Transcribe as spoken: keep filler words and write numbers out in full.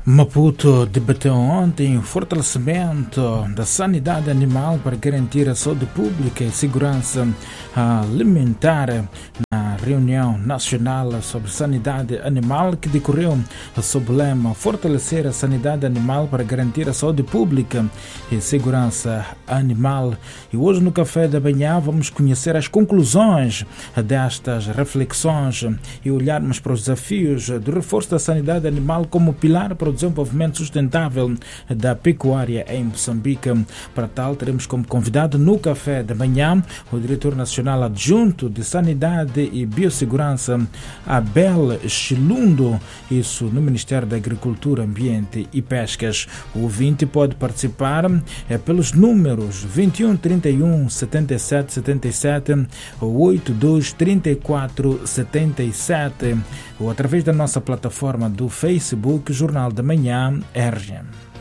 Maputo debateu ontem o fortalecimento da sanidade animal para garantir a saúde pública e segurança alimentar na reunião nacional sobre sanidade animal que decorreu sob o lema fortalecer a sanidade animal para garantir a saúde pública e segurança animal. E hoje no Café da Manhã vamos conhecer as conclusões destas reflexões e olharmos para os desafios do reforço da sanidade animal como pilar para o desenvolvimento sustentável da pecuária em Moçambique. Para tal, teremos como convidado no Café da Manhã o diretor nacional adjunto de Sanidade e Biossegurança, Abel Chilundo, isso no Ministério da Agricultura, Ambiente e Pescas. O ouvinte pode participar é, pelos números vinte e um, trinta e um, setenta e sete, setenta e sete ou oitenta e dois, trinta e quatro, setenta e sete ou através da nossa plataforma do Facebook Jornal da Manhã R G.